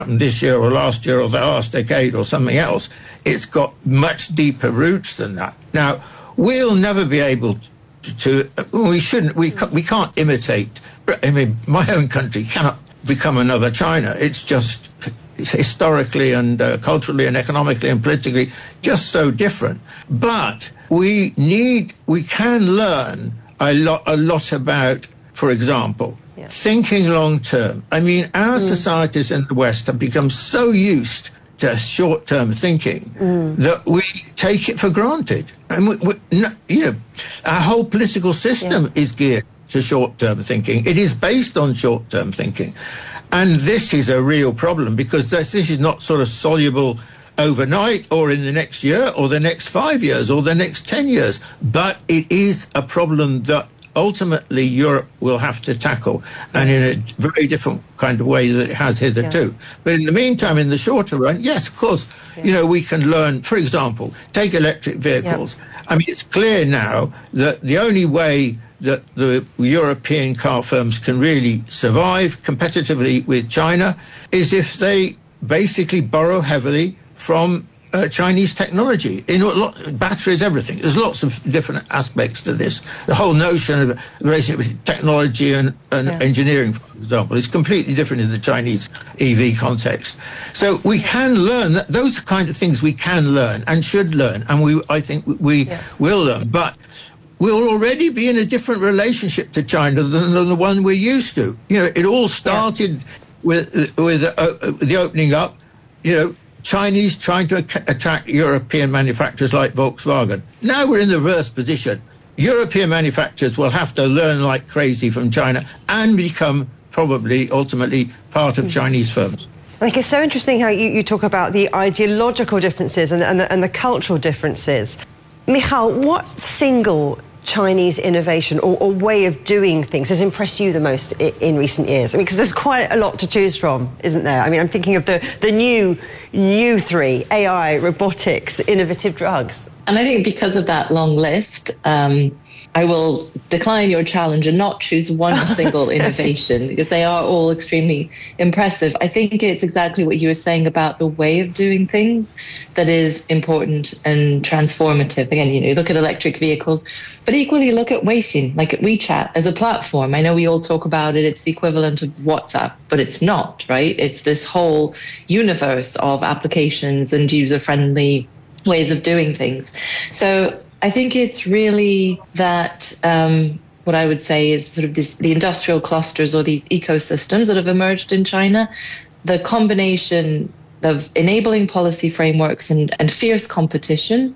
this year or last year or the last decade or something else. It's got much deeper roots than that. Now, we'll never be able we can't imitate. I mean, my own country cannot become another China. It's just historically and culturally and economically and politically just so different. But we can learn a lot about, for example, thinking long term. I mean, our societies in the West have become so used to short-term thinking that we take it for granted. And our whole political system is geared to short-term thinking. It is based on short-term thinking. And this is a real problem because this is not sort of soluble overnight or in the next year or the next 5 years or the next 10 years. But it is a problem that ultimately Europe will have to tackle, and in a very different kind of way that it has hitherto. But in the meantime, in the shorter run, yes, of course, we can learn, for example, take electric vehicles. I mean, it's clear now that the only way that the European car firms can really survive competitively with China is if they basically borrow heavily from Chinese technology, batteries, everything. There's lots of different aspects to this. The whole notion of racing with technology and engineering, for example, is completely different in the Chinese EV context. So we can learn those kind of things. We can learn and should learn, and I think we will learn. But we'll already be in a different relationship to China than the one we're used to. It all started with the opening up. Chinese trying to attract European manufacturers like Volkswagen. Now we're in the reverse position. European manufacturers will have to learn like crazy from China and become probably ultimately part of Chinese firms. I think it's so interesting how you talk about the ideological differences and the cultural differences. Michal, what single Chinese innovation or way of doing things has impressed you the most in recent years? I mean, because there's quite a lot to choose from, isn't there? I mean, I'm thinking of the new three: AI, robotics, innovative drugs. And I think because of that long list, I will decline your challenge and not choose one single innovation because they are all extremely impressive. I think it's exactly what you were saying about the way of doing things that is important and transformative. Again, you look at electric vehicles, but equally look at Weixin, like at WeChat as a platform. I know we all talk about it. It's the equivalent of WhatsApp, but it's not, right? It's this whole universe of applications and user-friendly ways of doing things. So I think it's really that what I would say is sort of the industrial clusters or these ecosystems that have emerged in China, the combination of enabling policy frameworks and fierce competition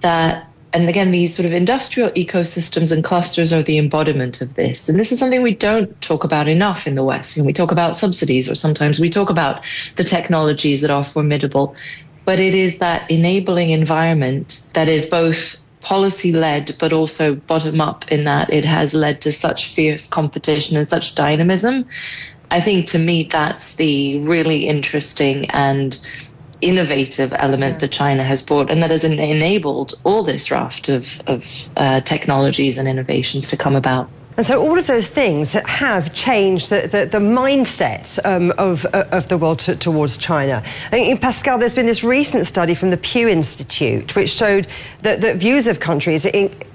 and again, these sort of industrial ecosystems and clusters are the embodiment of this. And this is something we don't talk about enough in the West. We talk about subsidies, or sometimes we talk about the technologies that are formidable. But it is that enabling environment that is both policy-led, but also bottom-up in that it has led to such fierce competition and such dynamism. I think, to me, that's the really interesting and innovative element that China has brought, and that has enabled all this raft of technologies and innovations to come about. And so all of those things have changed the mindset of the world towards China. I mean, Pascal, there's been this recent study from the Pew Institute which showed that views of countries,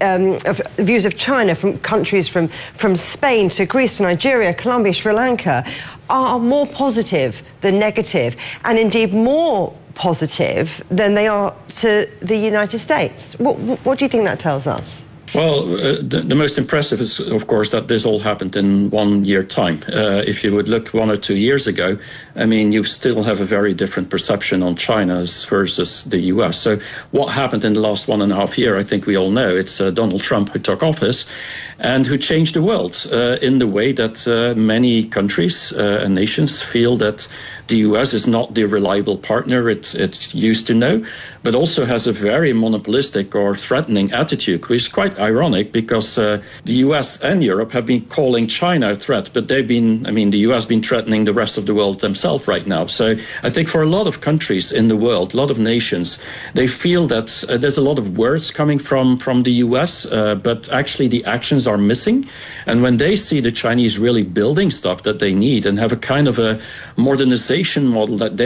views of China from countries from Spain to Greece, Nigeria, Colombia, Sri Lanka, are more positive than negative, and indeed more positive than they are to the United States. What do you think that tells us? Well, the most impressive is, of course, that this all happened in 1 year time. If you would look 1 or 2 years ago, I mean, you still have a very different perception on China versus the US. So what happened in the last 1.5 years, I think we all know. It's Donald Trump who took office and who changed the world in the way that many countries and nations feel that the US is not the reliable partner it used to know, but also has a very monopolistic or threatening attitude, which is quite ironic because the US and Europe have been calling China a threat, but the US been threatening the rest of the world themselves right now. So I think for a lot of countries in the world, a lot of nations, they feel that there's a lot of words coming from the US, but actually the actions are missing. And when they see the Chinese really building stuff that they need and have a kind of a modernization model that they